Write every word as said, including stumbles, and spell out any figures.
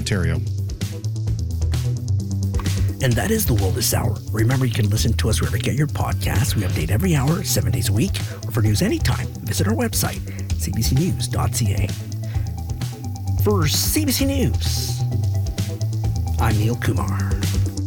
Ontario. And that is the World This Hour. Remember, you can listen to us wherever you get your podcasts. We update every hour, seven days a week. Or for news anytime, visit our website, c b c news dot c a. For C B C News, I'm Neil Kumar.